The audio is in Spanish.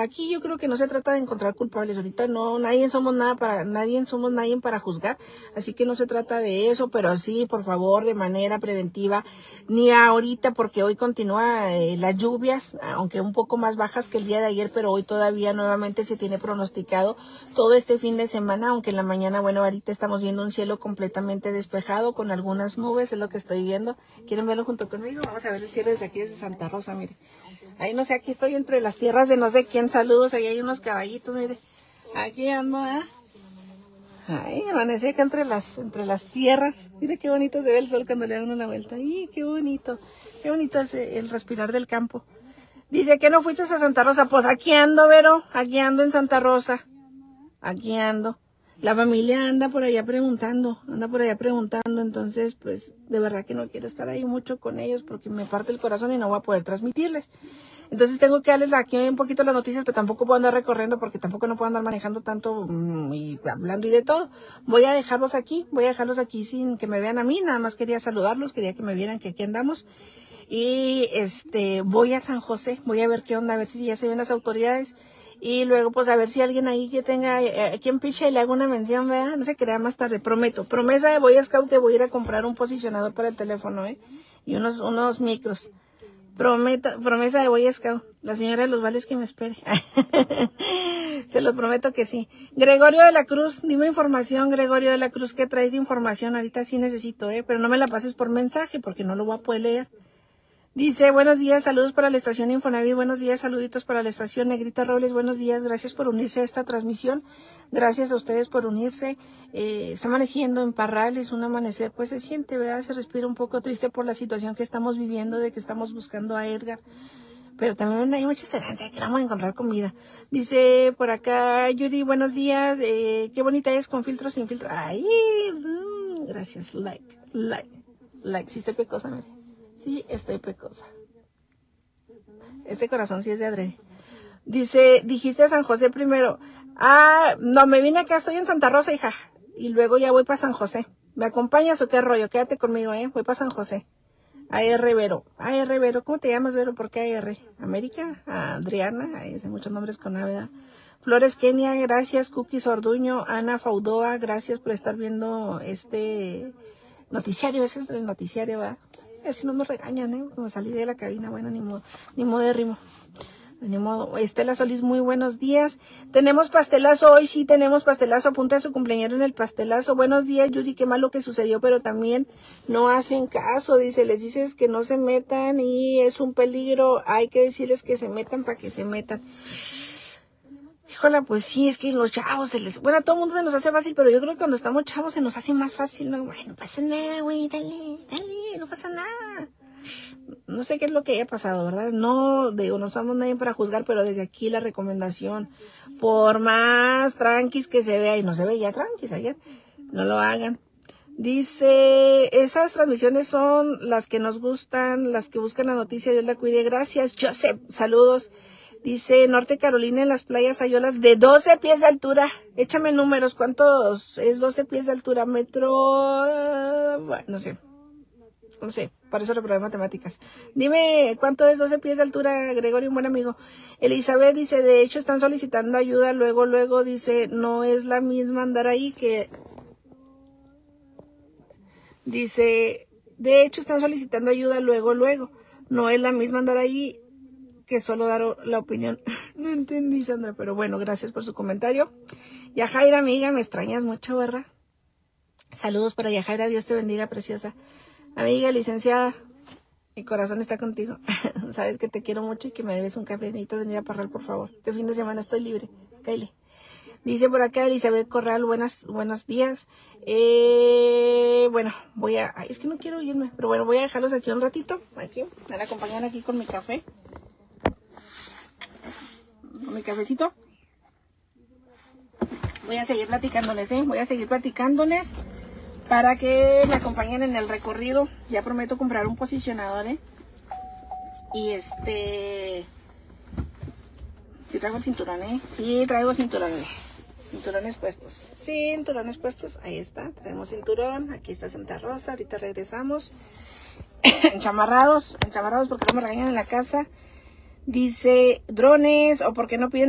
aquí yo creo que no se trata de encontrar culpables. Ahorita no, nadie somos nadie para juzgar. Así que no se trata de eso, pero sí, por favor, de manera preventiva. Ni ahorita, porque hoy continúa las lluvias, aunque un poco más bajas que el día de ayer, pero hoy todavía nuevamente se tiene pronosticado todo este fin de semana, aunque en la mañana, bueno, ahorita estamos viendo un cielo completamente despejado con algunas nubes, es lo que estoy viendo. ¿Quieren verlo junto conmigo? Vamos a ver el cielo desde aquí, desde Santa Rosa, mire. Ahí no sé, aquí estoy entre las tierras de no sé quién. Saludos, ahí hay unos caballitos, mire. Aquí ando, Ay, amanece acá entre las tierras. Mire qué bonito se ve el sol cuando le da uno la vuelta. Ay, qué bonito es el respirar del campo. Dice que no fuiste a Santa Rosa. Pues aquí ando, Vero, aquí ando en Santa Rosa. Aquí ando. La familia anda por allá preguntando, entonces pues de verdad que no quiero estar ahí mucho con ellos porque me parte el corazón y no voy a poder transmitirles. Entonces tengo que darles aquí un poquito las noticias, pero tampoco puedo andar recorriendo porque tampoco no puedo andar manejando tanto y hablando y de todo. Voy a dejarlos aquí sin que me vean a mí, nada más quería saludarlos, quería que me vieran que aquí andamos. Y voy a San José, voy a ver qué onda, a ver si ya se ven las autoridades. Y luego, pues, a ver si alguien ahí que tenga, quien piche y le haga una mención, ¿verdad? No se crea más tarde, promesa de Boy Scout que voy a ir a comprar un posicionador para el teléfono, y unos micros. Promesa de Boy Scout. La señora de los vales que me espere. Se lo prometo que sí. Gregorio de la Cruz, dime información, Gregorio de la Cruz, ¿qué traes de información? Ahorita sí necesito, pero no me la pases por mensaje porque no lo voy a poder leer. Dice, buenos días, saludos para la estación Infonavit, buenos días, saluditos para la estación Negrita Robles, buenos días, gracias por unirse a esta transmisión, gracias a ustedes por unirse. Está amaneciendo en Parral, es un amanecer, pues se siente, ¿verdad? Se respira un poco triste por la situación que estamos viviendo, de que estamos buscando a Edgar, pero también hay mucha esperanza de que vamos a encontrar comida. Dice por acá, Yuri, buenos días, qué bonita es con filtro, sin filtro. Ay, gracias, like, sí estoy pecosa, mire. Sí, estoy pecosa. Este corazón sí es de adrede. Dice, dijiste San José primero. No, me vine acá, estoy en Santa Rosa, hija. Y luego ya voy para San José. ¿Me acompañas o qué rollo? Quédate conmigo, voy para San José. A.R. Vero. A.R. Vero, ¿cómo te llamas, Vero? ¿Por qué A.R.? ¿América? Adriana, hay muchos nombres con A, ¿verdad? Flores Kenia, gracias. Cookies Orduño, Ana Faudoa, gracias por estar viendo este noticiario. Ese es el noticiario, ¿verdad? Si no me regañan, como salí de la cabina, bueno, ni modo de rimo. Ni modo. Estela Solís, muy buenos días. Tenemos pastelazo hoy, sí tenemos pastelazo. Apunta a su cumpleañero en el pastelazo. Buenos días, Yuri, qué malo que sucedió, pero también no hacen caso. Dice, les dices que no se metan y es un peligro. Hay que decirles que se metan para que se metan. Híjola, pues sí, es que los chavos bueno, a todo el mundo se nos hace fácil, pero yo creo que cuando estamos chavos se nos hace más fácil, ¿no? Bueno, no pasa nada, güey, dale, no pasa nada. No sé qué es lo que haya pasado, ¿verdad? No estamos nadie para juzgar, pero desde aquí la recomendación, por más tranquis que se vea, y no se veía tranquis ayer, no lo hagan. Dice, esas transmisiones son las que nos gustan, las que buscan la noticia, Dios la cuide. Gracias, Joseph, saludos. Dice, Norte Carolina, en las playas hay olas de 12 pies de altura. Échame números, ¿cuántos es 12 pies de altura? Metro... Bueno, no sé, para eso reprobé matemáticas. Dime, ¿cuánto es 12 pies de altura, Gregorio, un buen amigo? Elizabeth dice, de hecho están solicitando ayuda, luego dice, no es la misma andar ahí que... Dice, de hecho están solicitando ayuda, luego. No es la misma andar ahí que solo dar la opinión. No entendí, Sandra, pero bueno, gracias por su comentario. Yajaira, amiga, me extrañas mucho, ¿verdad? Saludos para Yajaira, Dios te bendiga, preciosa. Amiga, licenciada, mi corazón está contigo. Sabes que te quiero mucho y que me debes un café. Necesito venir a Parral, por favor. Este fin de semana estoy libre. Kyle. Dice por acá Elizabeth Corral, buenos días. Bueno, es que no quiero irme, pero bueno, voy a dejarlos aquí un ratito. Aquí, me van a acompañar aquí con mi café. Con mi cafecito. Voy a seguir platicándoles, para que me acompañen en el recorrido. Ya prometo comprar un posicionador, y sí traigo el cinturón, sí traigo cinturón, cinturones puestos, ahí está, traemos cinturón. Aquí está Santa Rosa, ahorita regresamos. enchamarrados porque no me regañan en la casa. Dice, drones, o porque no piden